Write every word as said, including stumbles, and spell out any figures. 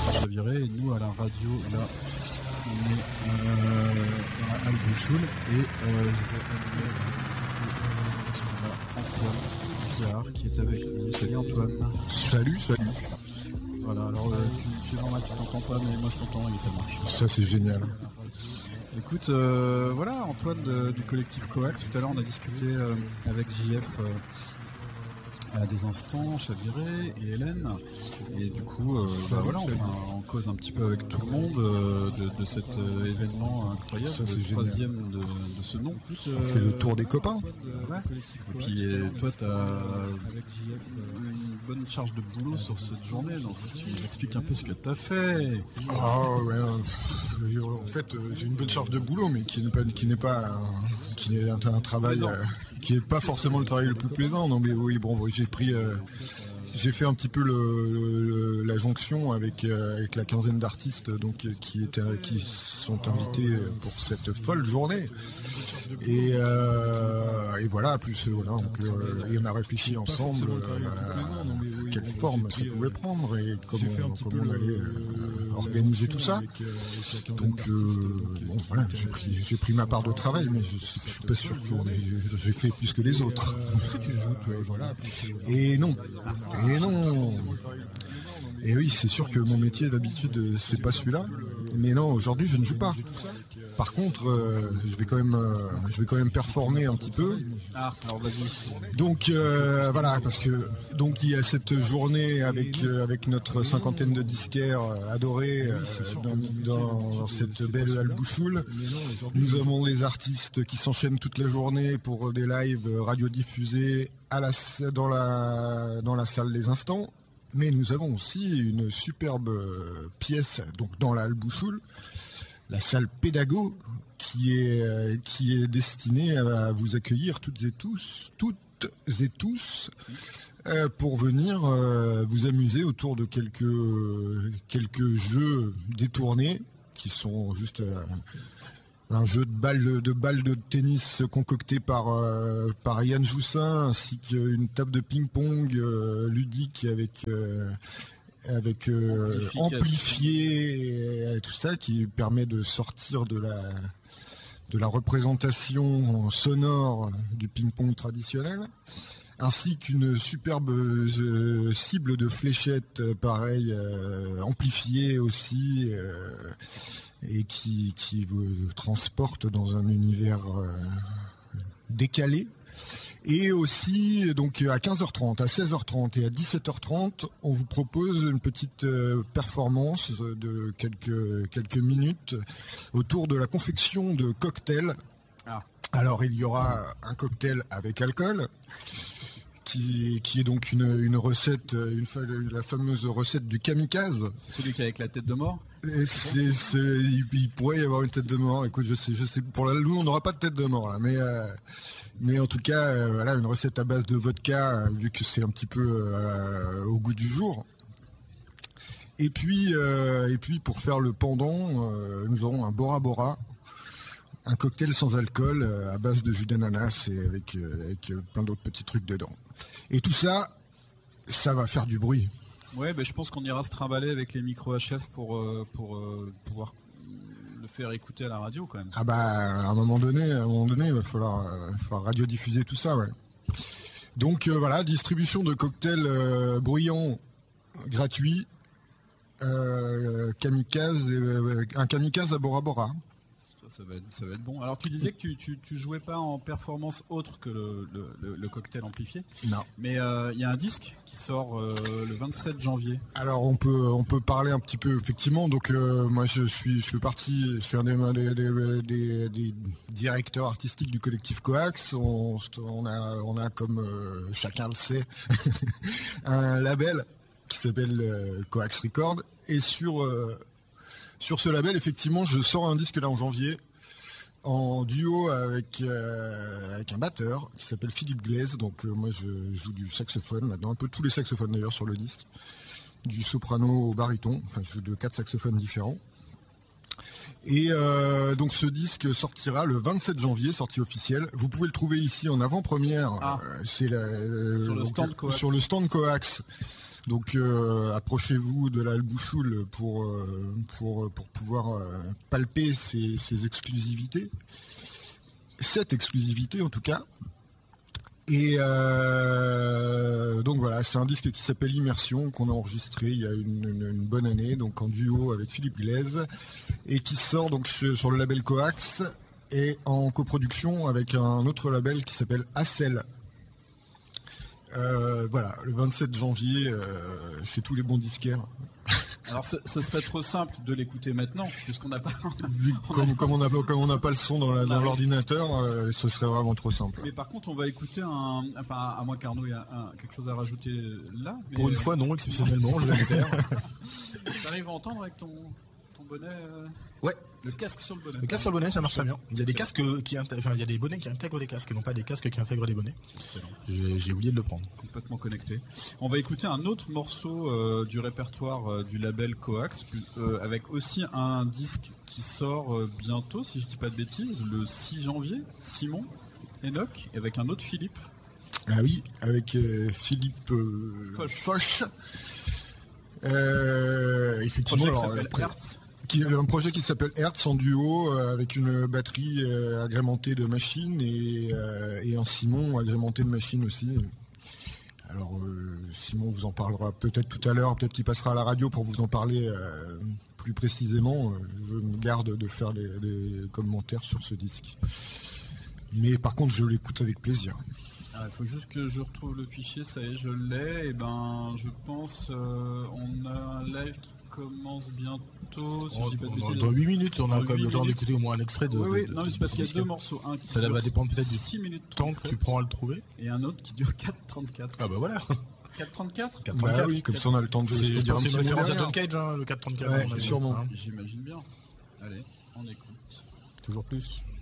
François Chaviré et nous à la radio là on est euh, dans la halle Bouchoul et euh, je vais animer parce qu'on a Antoine Gérard qui est avec nous. Salut Antoine. Salut, salut. Voilà, alors euh, tu, c'est normal, tu t'entends pas mais moi je t'entends et ça marche. Ça c'est génial. Écoute, euh, voilà Antoine de, du collectif Coax, tout à l'heure on a discuté euh, avec J F euh, à des instants, Chaviré et Hélène, et du coup euh, bah voilà, on, on cause un petit peu avec tout le monde euh, de, de cet euh, événement incroyable, ça, c'est le troisième de, de ce nom. Plus, euh, on fait le tour des copains. De, ouais. Et puis et toi tu as avec J F une bonne charge de boulot sur cette journée, donc tu m'expliques un peu ce que tu as fait. Ah ouais, euh, en fait euh, j'ai une bonne charge de boulot mais qui n'est pas, qui n'est pas un, qui n'est un, un travail euh, qui n'est pas forcément le travail le plus plaisant. Non mais oui, bon, j'ai pris euh, j'ai fait un petit peu le, le, la jonction avec euh, avec la quinzaine d'artistes donc qui étaient qui sont invités pour cette folle journée. Et, euh, et voilà, plus voilà, donc euh, et on a réfléchi ensemble euh, à quelle forme ça pouvait prendre et comment, comment on allait euh, organiser tout ça. Donc euh, bon, voilà, j'ai pris, j'ai pris ma part de travail, mais je, je suis pas sûr que j'ai, j'ai fait plus que les autres. Est-ce que tu joues, toi, voilà. Et non, et non. Et oui, c'est sûr que mon métier d'habitude c'est pas celui-là, mais non, aujourd'hui je ne joue pas. Par contre, euh, je vais quand même, euh, je vais quand même performer un petit peu. Ah, alors vas-y. Donc euh, voilà, parce que donc il y a cette journée avec euh, avec notre cinquantaine de disquaires euh, adorés euh, dans, dans, dans cette belle halle Bouchoul. Nous avons des artistes qui s'enchaînent toute la journée pour des lives radiodiffusés à la dans la dans la salle Les Instants. Mais nous avons aussi une superbe pièce donc dans la halle Bouchoul. La salle Pédago qui est euh, qui est destinée à vous accueillir toutes et tous, toutes et tous, euh, pour venir euh, vous amuser autour de quelques quelques jeux détournés qui sont juste euh, un jeu de balles de balles de tennis concocté par euh, par Yann Joussin ainsi qu'une table de ping-pong euh, ludique avec euh, avec euh, amplifié et tout ça qui permet de sortir de la de la représentation sonore du ping-pong traditionnel, ainsi qu'une superbe euh, cible de fléchettes euh, pareil euh, amplifiée aussi euh, et qui qui vous transporte dans un univers euh, décalé. Et aussi, donc à quinze heures trente, à seize heures trente et à dix-sept heures trente, on vous propose une petite euh, performance de quelques, quelques minutes autour de la confection de cocktails. Ah. Alors, il y aura un cocktail avec alcool, qui, qui est donc une, une recette, une, la fameuse recette du kamikaze. C'est celui qui est avec la tête de mort ? C'est, c'est, il, il pourrait y avoir une tête de mort. Écoute, je sais, je sais. Pour la nous, on n'aura pas de tête de mort là, mais euh, mais en tout cas, euh, voilà, une recette à base de vodka, euh, vu que c'est un petit peu euh, au goût du jour. Et puis euh, et puis pour faire le pendant, euh, nous aurons un Bora Bora, un cocktail sans alcool euh, à base de jus d'ananas et avec euh, avec plein d'autres petits trucs dedans. Et tout ça, ça va faire du bruit. Ouais, ben je pense qu'on ira se trimballer avec les micros H F pour, euh, pour euh, pouvoir le faire écouter à la radio quand même. Ah bah à un moment donné, à un moment donné, il va falloir, euh, il va falloir radiodiffuser tout ça, ouais. Donc euh, voilà, distribution de cocktails euh, bruyants gratuits, euh, kamikaze, euh, un kamikaze à Bora Bora. Ça, ça, va être, ça va être bon. Alors tu disais que tu, tu, tu jouais pas en performance autre que le, le, le cocktail amplifié. Non. Mais il euh, y a un disque qui sort euh, le vingt-sept janvier. Alors on peut on peut parler un petit peu effectivement. Donc euh, moi je, je suis je fais partie, je suis un des, des, des, des, des directeurs artistiques du collectif Coax. On, on a on a comme euh, chacun le sait un label qui s'appelle euh, Coax Record et sur euh, Sur ce label, effectivement, je sors un disque là en janvier, en duo avec, euh, avec un batteur qui s'appelle Philippe Glaise. Donc euh, moi, je joue du saxophone là-dedans, un peu tous les saxophones d'ailleurs sur le disque, du soprano au baryton. Enfin, je joue de quatre saxophones différents. Et euh, donc ce disque sortira le vingt-sept janvier, sortie officielle. Vous pouvez le trouver ici en avant-première. Ah, euh, c'est la, euh, sur, le donc, stand Coax. sur le stand Coax. Donc euh, approchez-vous de la Albouchoul pour, euh, pour, pour pouvoir euh, palper ces, ces exclusivités. Cette exclusivité en tout cas. Et euh, donc voilà, c'est un disque qui s'appelle Immersion, qu'on a enregistré il y a une, une, une bonne année, donc en duo avec Philippe Glaise, et qui sort donc sur le label Coax et en coproduction avec un autre label qui s'appelle Accel. Euh, voilà, le vingt-sept janvier, euh, chez tous les bons disquaires. Alors ce, ce serait trop simple de l'écouter maintenant, puisqu'on n'a pas... Vu, on comme, a... comme on n'a comme on n'a pas le son dans, la, dans l'ordinateur, euh, ce serait vraiment trop simple. Mais par contre, on va écouter un... Enfin, à moins qu'Arnaud ait un, un, quelque chose à rajouter là. Mais... Pour une fois, non, exceptionnellement, je vais le faire. T'arrives à entendre avec ton, ton bonnet euh... Ouais. Le casque sur le bonnet. Le casque sur le bonnet, ça marche très bien. Il y a des casques qui intègrent, enfin, il y a des bonnets qui intègrent des casques et non pas des casques qui intègrent des bonnets. J'ai, j'ai oublié de le prendre. Complètement connecté. On va écouter un autre morceau euh, du répertoire euh, du label Coax, euh, avec aussi un disque qui sort euh, bientôt, si je dis pas de bêtises, le six janvier. Simon Enoch, et avec un autre Philippe. Ah oui, avec euh, Philippe euh, Foch. Foch. Euh, effectivement, Projet qui alors, s'appelle après, Hertz. Qui est un projet qui s'appelle Hertz en duo euh, avec une batterie euh, agrémentée de machines et, euh, et un Simon agrémenté de machines aussi. Alors euh, Simon vous en parlera peut-être tout à l'heure, peut-être qu'il passera à la radio pour vous en parler euh, plus précisément. Je me garde de faire des, des commentaires sur ce disque. Mais par contre je l'écoute avec plaisir. Il faut juste que je retrouve le fichier, ça y est, je l'ai. Et ben, je pense, euh, on a un live qui commence bientôt. Si On, je dis pas de on, bêtises. dans huit minutes, on a Dans quand même huit le temps minutes. d'écouter au moins un extrait de. Oui, oui, de- non, de- mais c'est parce de- qu'il y a de- deux morceaux. Un qui Ça dure va dépendre peut-être du six minutes tant que trente-sept, tu prends à le trouver. et un autre qui dure quatre trente-quatre. Ah bah voilà. quatre trente-quatre quatre Bah trente-quatre. oui, comme ça on a le temps de C'est, se je dire un pense que c'est petit une mot référence à derrière. John Cage, hein, le quatre trente-quatre. Ouais, à mon avis. sûrement. Hein. J'imagine bien. Allez, on écoute. Toujours plus.